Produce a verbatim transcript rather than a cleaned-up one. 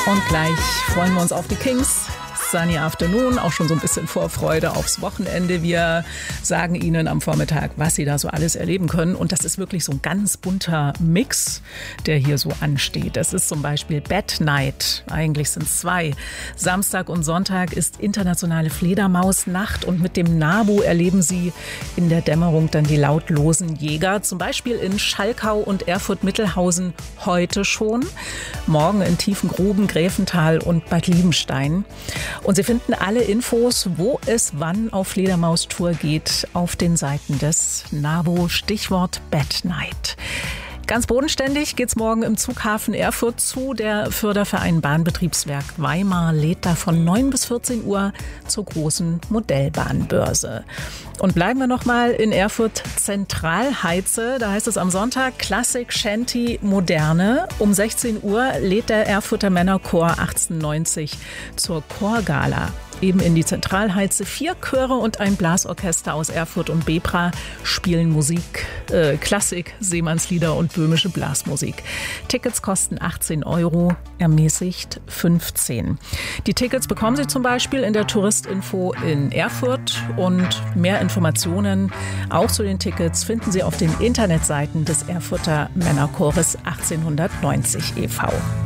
Und gleich freuen wir uns auf die Kings. Sunny Afternoon, auch schon so ein bisschen Vorfreude aufs Wochenende. Wir sagen Ihnen am Vormittag, was Sie da so alles erleben können. Und das ist wirklich so ein ganz bunter Mix, der hier so ansteht. Das ist zum Beispiel Bad Night. Eigentlich sind es zwei. Samstag und Sonntag ist internationale Fledermausnacht. Und mit dem NABU erleben Sie in der Dämmerung dann die lautlosen Jäger. Zum Beispiel in Schalkau und Erfurt-Mittelhausen heute schon. Morgen in Tiefengruben, Gräfental und Bad Liebenstein. Und Sie finden alle Infos, wo es wann auf Fledermaustour geht, auf den Seiten des NABU. Stichwort Bad Night. Ganz bodenständig geht's morgen im Zughafen Erfurt zu. Der Förderverein Bahnbetriebswerk Weimar lädt da von neun bis vierzehn Uhr zur großen Modellbahnbörse. Und bleiben wir noch mal in Erfurt Zentralheize. Da heißt es am Sonntag Klassik, Shanty, Moderne. Um sechzehn Uhr lädt der Erfurter Männerchor achtzehnhundertneunzig zur Chorgala. Eben in die Zentralheize. Vier Chöre und ein Blasorchester aus Erfurt und Bebra spielen Musik, äh, Klassik, Seemannslieder und böhmische Blasmusik. Tickets kosten achtzehn Euro, ermäßigt fünfzehn. Die Tickets bekommen Sie zum Beispiel in der Touristinfo in Erfurt. Und mehr Informationen auch zu den Tickets finden Sie auf den Internetseiten des Erfurter Männerchores achtzehnhundertneunzig e V